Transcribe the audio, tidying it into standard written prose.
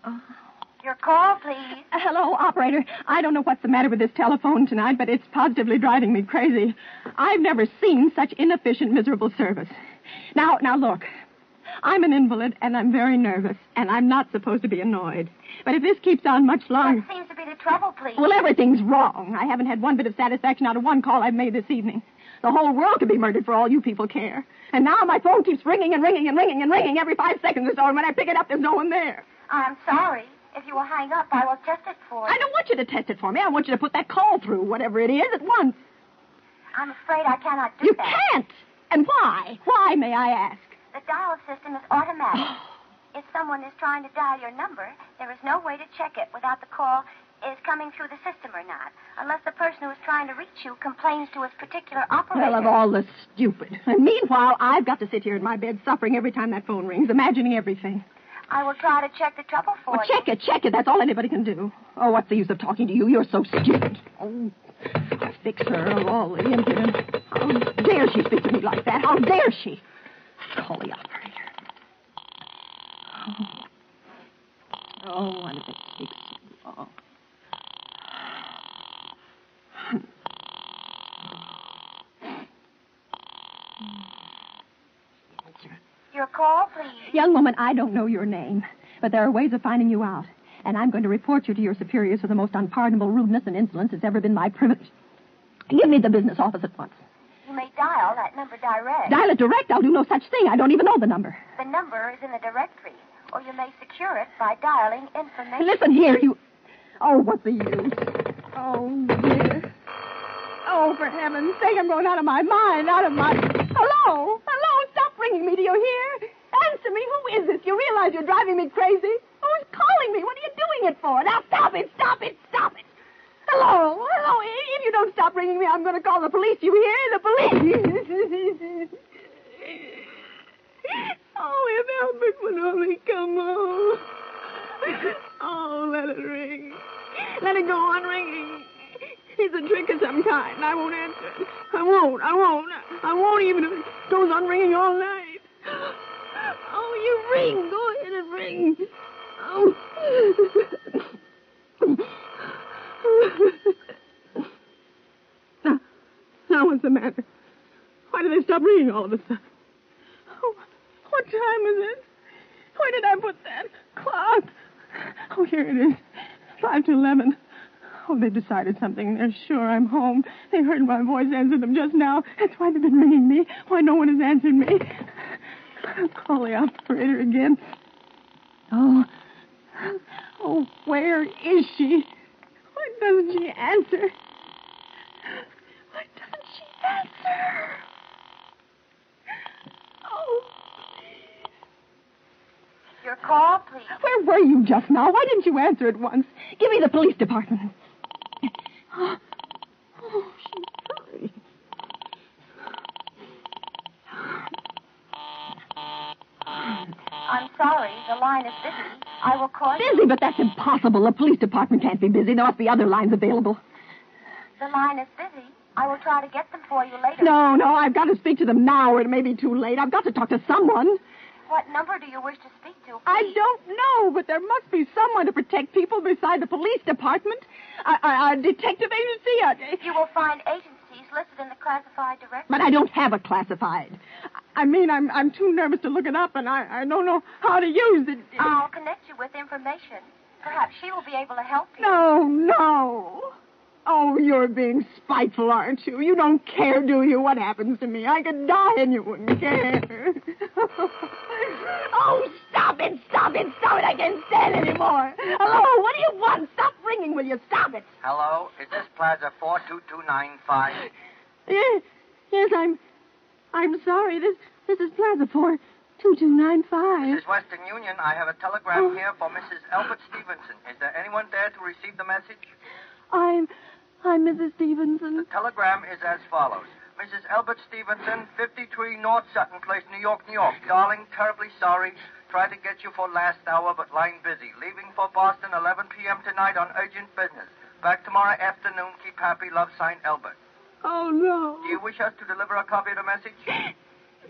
Your call, please. Hello, operator. I don't know what's the matter with this telephone tonight, but it's positively driving me crazy. I've never seen such inefficient, miserable service. Now, look. I'm an invalid, and I'm very nervous, and I'm not supposed to be annoyed. But if this keeps on much longer... What seems to be the trouble, please? Well, everything's wrong. I haven't had one bit of satisfaction out of one call I've made this evening. The whole world could be murdered for all you people care. And now my phone keeps ringing and ringing and ringing and ringing every 5 seconds or so, and when I pick it up, there's no one there. I'm sorry. If you will hang up, I will test it for you. I don't want you to test it for me. I want you to put that call through, whatever it is, at once. I'm afraid I cannot do that. You can't! And why? Why, may I ask? The dial system is automatic. If someone is trying to dial your number, there is no way to check it without the call is coming through the system or not, unless the person who is trying to reach you complains to his particular operator. Well, of all the stupid. And meanwhile, I've got to sit here in my bed suffering every time that phone rings, imagining everything. I will try to check the trouble for you. Check it. That's all anybody can do. Oh, what's the use of talking to you? You're so stupid. Oh, I'll fix her of all the impudence. How dare she speak to me like that? How dare she? Call the operator. Oh, what if it takes so long? Your call, please. Young woman, I don't know your name, but there are ways of finding you out. And I'm going to report you to your superiors for the most unpardonable rudeness and insolence that's ever been my privilege. Give me the business office at once. You may dial that number direct. Dial it direct? I'll do no such thing. I don't even know the number. The number is in the directory, or you may secure it by dialing information. Listen here, you... Oh, what's the use? Oh, dear. Oh, for heaven's sake, I'm going out of my mind, out of my... Hello? Stop ringing me, do you hear? Answer me, who is this? You realize you're driving me crazy? Who's calling me? What are you doing it for? Now, stop it. Hello? If you don't stop ringing me, I'm going to call the police, you hear? The police. Oh, if Albert would only come home. Oh, let it ring. Let it go on ringing. It's a trick of some kind. I won't answer it. I won't even if it goes on ringing all night. Oh, you ring. Go ahead and ring. Oh. Now what's the matter? Why did they stop ringing all of a sudden? Oh, what time is it? Where did I put that clock? Oh, here it is. 5 to 11. Oh, they've decided something. They're sure I'm home. They heard my voice answer them just now. That's why they've been ringing me. Why no one has answered me. I'll call the operator again. Oh, where is she? Why doesn't she answer? Oh, please. Your call, please. Where were you just now? Why didn't you answer at once? Give me the police department. Oh, she's hurry. I'm sorry, the line is busy. I will call you. Busy? But that's impossible. The police department can't be busy. There must be other lines available. The line is busy. I will try to get them for you later. No, I've got to speak to them now or it may be too late. I've got to talk to someone. What number do you wish to speak to, please? I don't know, but there must be someone to protect people beside the police department. A detective agency. You will find agencies listed in the classified directory. But I don't have a classified. I mean, I'm too nervous to look it up, and I don't know how to use it. I'll connect you with information. Perhaps she will be able to help you. No. Oh, you're being spiteful, aren't you? You don't care, do you, what happens to me? I could die and you wouldn't care. Oh, stop it. I can't stand anymore. Hello, what do you want? Stop ringing, will you? Stop it. Hello, is this Plaza 42295? Yes, I'm sorry. This is Plaza 42295. This is Western Union. I have a telegram here for Mrs. Albert Stevenson. Is there anyone there to receive the message? I'm Mrs. Stevenson. The telegram is as follows. Mrs. Albert Stevenson, 53 North Sutton Place, New York. Darling, terribly sorry. Tried to get you for last hour, but line busy. Leaving for Boston 11 p.m. tonight on urgent business. Back tomorrow afternoon. Keep happy. Love, signed, Albert. Oh, no. Do you wish us to deliver a copy of the message?